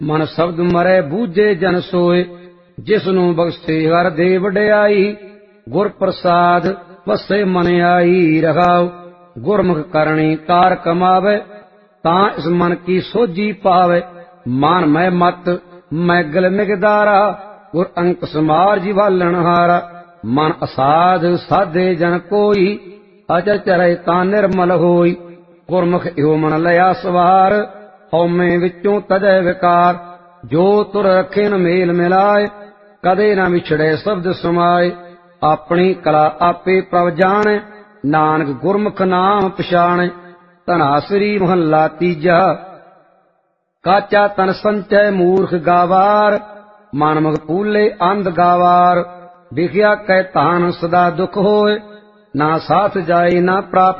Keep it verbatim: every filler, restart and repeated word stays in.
ਮਨ ਸ਼ਬਦ ਮਰੈ ਬੂਝੇ ਜਨ ਸੋਏ, ਜਿਸ ਨੂੰ ਬਖਸ਼ੇ ਹਰ ਦੇ ਵਡਿਆਈ। ਗੁਰ ਪ੍ਰਸਾਦ ਵਸੇ ਮਨ ਆਈ, ਰਹਾਉ ਗੁਰਮੁਖ ਕਰਨੀ ਕਾਰ ਕਮਾਵੇ। ਤਾਂ ਇਸ ਮਨ ਕੀ ਸੋਝੀ ਪਾਵੇ, ਮਾਨ ਮੈਂ ਮਤ ਮੈਗਲ ਮਿਗਦਾਰਾ। ਗੁਰ ਅੰਕ ਸਮਾਰ ਜਿਵਾਲਣ ਹਾਰਾ, ਮਨ ਅਸਾਧ ਸਾਧੇ ਜਨ ਕੋਈ। ਅਚਲ ਚਰੈ ਤਾਂ ਨਿਰਮਲ ਹੋਈ, ਗੁਰਮੁਖ ਇਹੋ ਮਨ ਲਿਆ ਸਵਾਰ। ਹਉਮੈ ਵਿੱਚੋਂ ਤਜੈ ਵਿਕਾਰ, ਜੋ ਤੁਰ ਰਖੇ ਨ ਮੇਲ ਮਿਲਾਏ। ਕਦੇ ਨਾ ਵਿਛੜੈ ਸ਼ਬਦ ਸਮਾਏ, ਆਪਣੀ ਕਲਾ ਆਪੇ ਪ੍ਰਭ ਜਾਣੈ। ਨਾਨਕ ਗੁਰਮੁਖ ਨਾਮ ਪਛਾਣੈ, ਧਨਾਸਰੀ ਮਹੱਲਾ ਤੀਜਾ। ਕਾਚਾ ਤਨ ਸੰਚੈ ਮੂਰਖ ਗਾਵਾਰ, ਮਨ ਮੁਖ ਪੂਲੇ ਅੰਧ ਗਾਵਾਰ। ਵਿਖਿਆ ਕਹਿ ਧਾਨ ਸਦਾ ਦੁਖ ਹੋਏ, ਨਾ ਸਾਥ ਜਾਏ ਨਾ ਪ੍ਰਾਪਤ